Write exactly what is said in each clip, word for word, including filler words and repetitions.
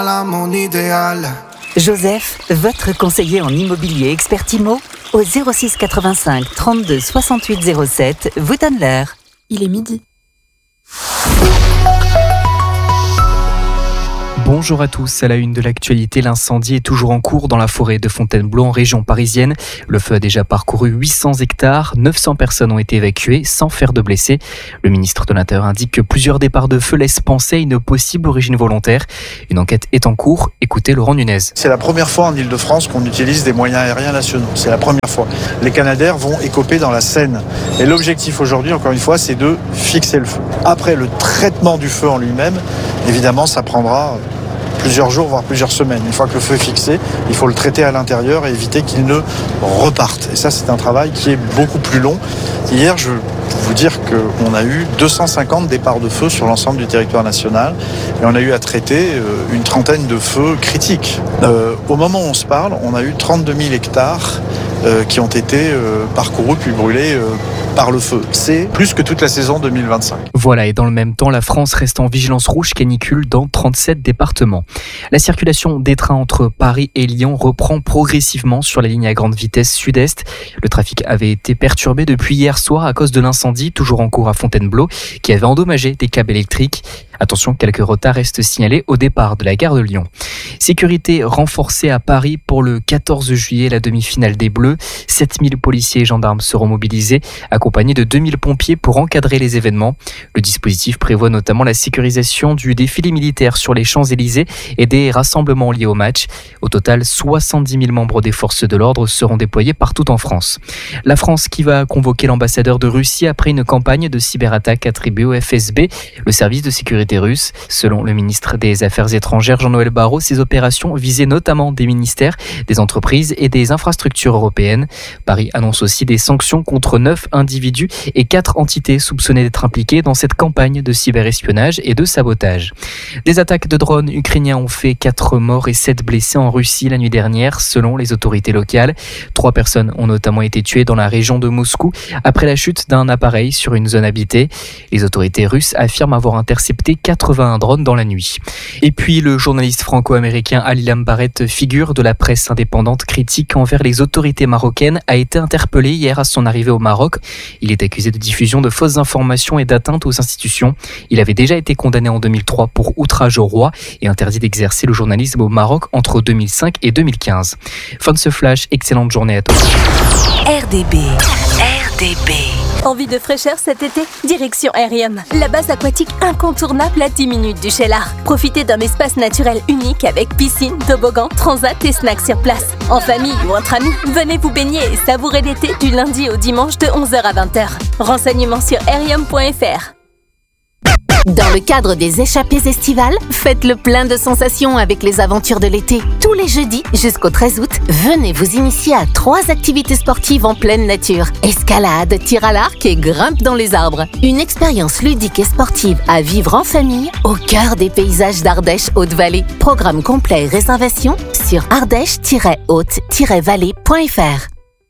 Mon idéal. Joseph, votre conseiller en immobilier Expertimo, au zéro six quatre-vingt-cinq trente-deux soixante-huit zéro sept, vous donne l'heure. Il est midi. Bonjour à tous, à la une de l'actualité, l'incendie est toujours en cours dans la forêt de Fontainebleau en région parisienne. Le feu a déjà parcouru huit cents hectares, neuf cents personnes ont été évacuées sans faire de blessés. Le ministre de l'Intérieur indique que plusieurs départs de feu laissent penser à une possible origine volontaire. Une enquête est en cours, écoutez Laurent Nunez. C'est la première fois en Ile-de-France qu'on utilise des moyens aériens nationaux, c'est la première fois. Les Canadair vont écoper dans la Seine. Et l'objectif aujourd'hui, encore une fois, c'est de fixer le feu. Après le traitement du feu en lui-même, évidemment, ça prendra plusieurs jours, voire plusieurs semaines. Une fois que le feu est fixé, il faut le traiter à l'intérieur et éviter qu'il ne reparte. Et ça, c'est un travail qui est beaucoup plus long. Hier, je peux vous dire qu'on a eu deux cent cinquante départs de feu sur l'ensemble du territoire national et on a eu à traiter une trentaine de feux critiques. Euh, au moment où on se parle, on a eu trente-deux mille hectares euh, qui ont été euh, parcourus puis brûlés euh, par le feu. C'est plus que toute la saison deux mille vingt-cinq. Voilà, et dans le même temps, la France reste en vigilance rouge canicule dans trente-sept départements. La circulation des trains entre Paris et Lyon reprend progressivement sur la ligne à grande vitesse sud-est. Le trafic avait été perturbé depuis hier soir à cause de l'incendie, toujours en cours à Fontainebleau, qui avait endommagé des câbles électriques. Attention, quelques retards restent signalés au départ de la gare de Lyon. Sécurité renforcée à Paris pour le quatorze juillet, la demi-finale des Bleus. sept mille policiers et gendarmes seront mobilisés, accompagnés de deux mille pompiers pour encadrer les événements. Le dispositif prévoit notamment la sécurisation du défilé militaire sur les Champs-Élysées et des rassemblements liés au match. Au total, soixante-dix mille membres des forces de l'ordre seront déployés partout en France. La France qui va convoquer l'ambassadeur de Russie après une campagne de cyberattaque attribuée au F S B, le service de sécurité russe. Selon le ministre des Affaires étrangères Jean-Noël Barrot, ces opérations visaient notamment des ministères, des entreprises et des infrastructures européennes. Paris annonce aussi des sanctions contre neuf individus et quatre entités soupçonnées d'être impliquées dans cette campagne de cyberespionnage et de sabotage. Des attaques de drones ukrainiens ont fait quatre morts et sept blessés en Russie la nuit dernière, selon les autorités locales. Trois personnes ont notamment été tuées dans la région de Moscou après la chute d'un appareil sur une zone habitée. Les autorités russes affirment avoir intercepté quatre-vingt-un drones dans la nuit. Et puis le journaliste franco-américain Ali Lambarette, figure de la presse indépendante critique envers les autorités marocaines, a été interpellé hier à son arrivée au Maroc. Il est accusé de diffusion de fausses informations et d'atteinte aux institutions. Il avait déjà été condamné en deux mille trois pour outrage au roi et interdit d'exercer le journalisme au Maroc entre deux mille cinq et deux mille quinze. Fin de ce flash, excellente journée à tous. R D B. R D B. Envie de fraîcheur cet été? Direction Aerium, la base aquatique incontournable à dix minutes du Cheylard. Profitez d'un espace naturel unique avec piscine, toboggan, transat et snacks sur place. En famille ou entre amis, venez vous baigner et savourer l'été du lundi au dimanche de onze heures à vingt heures. Renseignements sur aerium point f r. Dans le cadre des échappées estivales, faites le plein de sensations avec les aventures de l'été. Tous les jeudis jusqu'au treize août, venez vous initier à trois activités sportives en pleine nature. Escalade, tir à l'arc et grimpe dans les arbres. Une expérience ludique et sportive à vivre en famille au cœur des paysages d'Ardèche Haute-Vallée. Programme complet et réservation sur ardèche tiret haute tiret vallée point f r.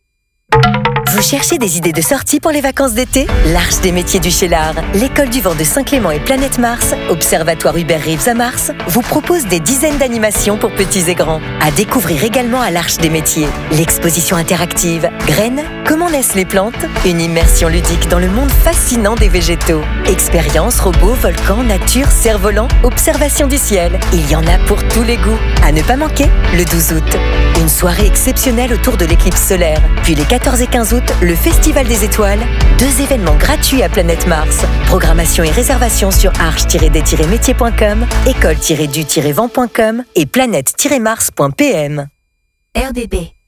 Vous cherchez des idées de sortie pour les vacances d'été? L'Arche des métiers du Cheylard, l'école du vent de Saint-Clément et Planète Mars, Observatoire Hubert Reeves à Mars, vous propose des dizaines d'animations pour petits et grands. À découvrir également à l'Arche des métiers. L'exposition interactive Graines, comment naissent les plantes? Une immersion ludique dans le monde fascinant des végétaux. Expériences, robots, volcans, nature, cerfs-volants, observation du ciel. Il y en a pour tous les goûts. À ne pas manquer, le douze août. Une soirée exceptionnelle autour de l'éclipse solaire. Puis les quatorze et quinze août, le Festival des Étoiles. Deux événements gratuits à Planète Mars. Programmation et réservation sur arche tiret des tiret métiers point com, école tiret du tiret vent point com et planète tiret mars point p m. R D B.